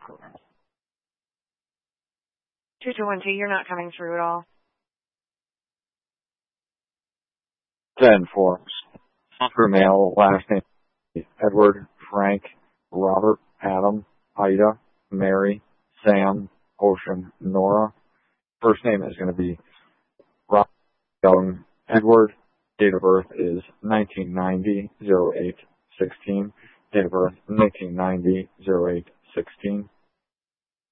221T, you're not coming through at all. 10-4. For male, last name Edward, Frank, Robert, Adam, Ida, Mary, Sam, Ocean, Nora. First name is going to be Robert Young Edward. Date of birth is 1990-08-16. Date of birth 1990-08-16.